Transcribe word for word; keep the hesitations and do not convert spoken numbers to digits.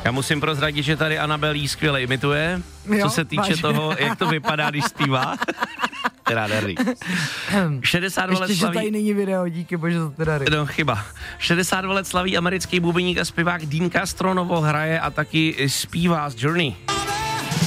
Já musím prozradit, že tady Anabel jí skvěle imituje, jo, co se týče vážně toho, jak to vypadá, když zpívá. Teda nádherný. šedesát dva let Ještě, slaví... že tady není video, díky bože za teda No, chyba. šedesát dva let slaví americký bubeník a zpěvák Dean Castro, novo hraje a taky zpívá z Journey.